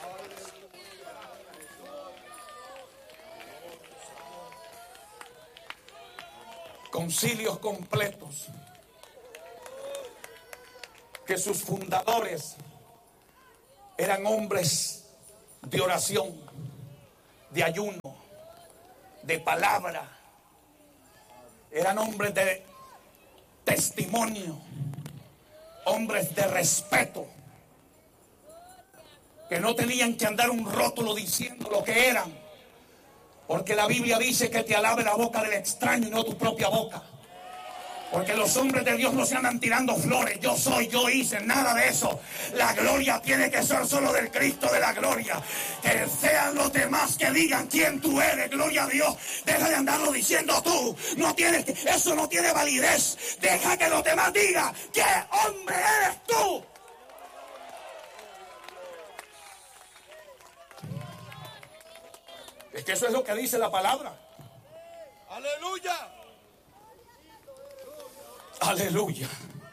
Concilios completos que sus fundadores eran hombres de oración, de ayuno, de palabra, eran hombres de testimonio, hombres de respeto, que no tenían que andar un rótulo diciendo lo que eran, porque la Biblia dice que te alabe la boca del extraño y no tu propia boca. Porque los hombres de Dios no se andan tirando flores, yo soy, yo hice, nada de eso. La gloria tiene que ser solo del Cristo de la gloria. Que sean los demás que digan quién tú eres, gloria a Dios. Deja de andarlo diciendo tú, no tienes, eso no tiene validez. Deja que los demás digan, ¿qué hombre eres tú? Es que eso es lo que dice la palabra. Aleluya. Aleluya.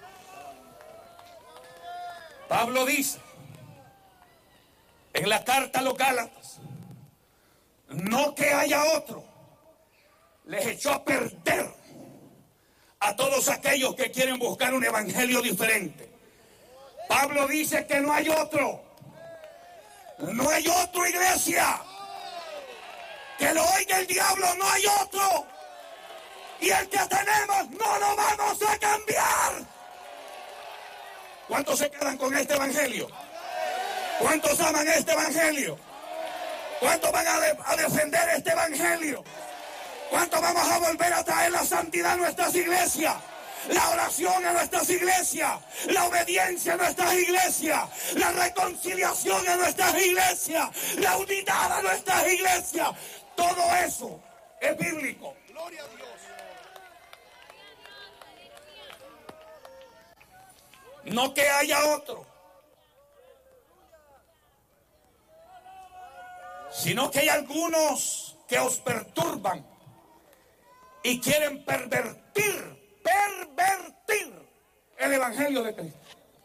Pablo dice en la carta a los Gálatas, no que haya otro, les echó a perder a todos aquellos que quieren buscar un evangelio diferente. Pablo dice que no hay otro, no hay otro, iglesia. Que lo oiga el diablo, no hay otro. Y el que tenemos no lo vamos a cambiar. ¿Cuántos se quedan con este evangelio? ¿Cuántos aman este evangelio? ¿Cuántos van a defender este evangelio? ¿Cuántos vamos a volver a traer la santidad a nuestras iglesias? La oración a nuestras iglesias, la obediencia a nuestras iglesias, la reconciliación a nuestras iglesias, la unidad a nuestras iglesias. Todo eso es bíblico. Gloria a Dios. No que haya otro, sino que hay algunos que os perturban y quieren pervertir el evangelio de Cristo.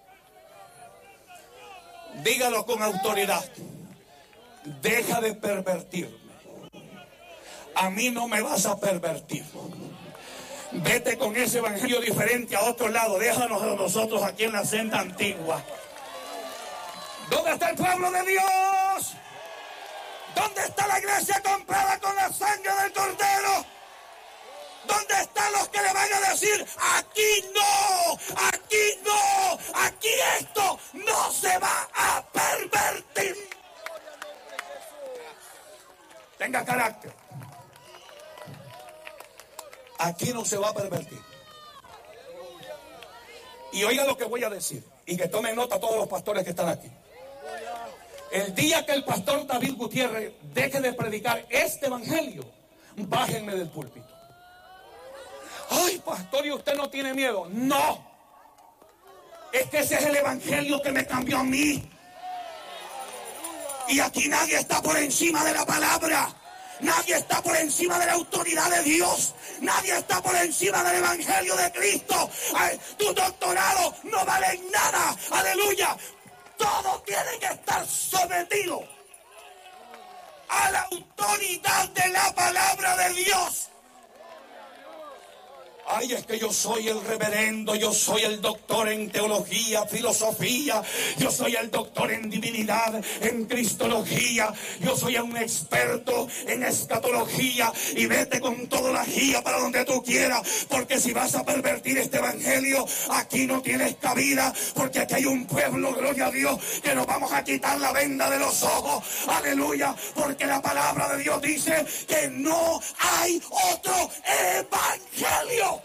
Dígalo con autoridad. Deja de pervertirme. A mí no me vas a pervertir. Vete con ese evangelio diferente a otro lado. Déjanos a nosotros aquí en la senda antigua. ¿Dónde está el pueblo de Dios? ¿Dónde está la iglesia comprada con la sangre del Cordero? ¿Dónde están los que le van a decir, aquí no, aquí no, aquí esto no se va a pervertir? Tenga carácter. Aquí no se va a pervertir. Y oiga lo que voy a decir, y que tomen nota todos los pastores que están aquí. El día que el pastor David Gutiérrez deje de predicar este evangelio, bájenme del púlpito. Ay, pastor, ¿y usted no tiene miedo? No. Es que ese es el evangelio que me cambió a mí. Y aquí nadie está por encima de la palabra. Nadie está por encima de la autoridad de Dios. Nadie está por encima del evangelio de Cristo. Ay, tu doctorado no vale nada. Aleluya. Todo tiene que estar sometido a la autoridad de la palabra de Dios. Ay, es que yo soy el reverendo, yo soy el doctor en teología, filosofía, yo soy el doctor en divinidad, en cristología, yo soy un experto en escatología, y vete con toda la guía para donde tú quieras, porque si vas a pervertir este evangelio, aquí no tienes cabida, porque aquí hay un pueblo, gloria a Dios, que nos vamos a quitar la venda de los ojos, aleluya, porque la palabra de Dios dice que no hay otro evangelio.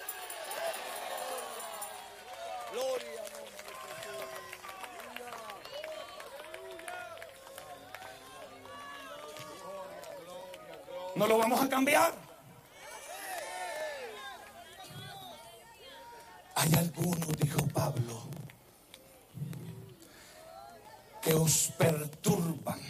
No lo vamos a cambiar. Hay algunos, dijo Pablo, que os perturban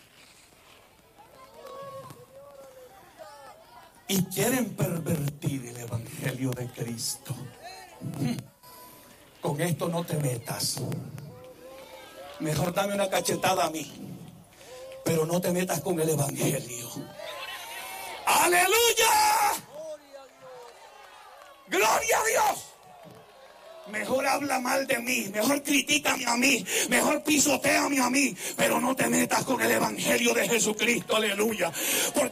y quieren pervertir el evangelio de Cristo. Con esto no te metas. Mejor dame una cachetada a mí. pero no te metas con el evangelio. ¡Aleluya! ¡Gloria a Dios! Mejor habla mal de mí, mejor critícame a mí, mejor pisotéame a mí, pero no te metas con el evangelio de Jesucristo, aleluya. Porque